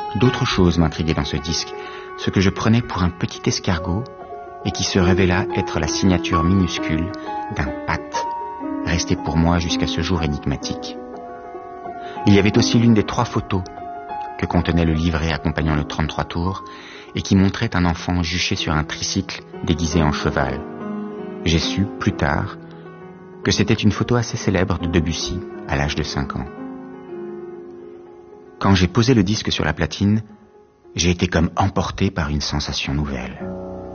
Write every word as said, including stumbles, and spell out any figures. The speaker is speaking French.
D'autres choses m'intriguaient dans ce disque, ce que je prenais pour un petit escargot et qui se révéla être la signature minuscule d'un Pat, resté pour moi jusqu'à ce jour énigmatique. Il y avait aussi l'une des trois photos que contenait le livret accompagnant le trente-trois tours et qui montrait un enfant juché sur un tricycle déguisé en cheval. J'ai su, plus tard, que c'était une photo assez célèbre de Debussy à l'âge de cinq ans. Quand j'ai posé le disque sur la platine, j'ai été comme emporté par une sensation nouvelle.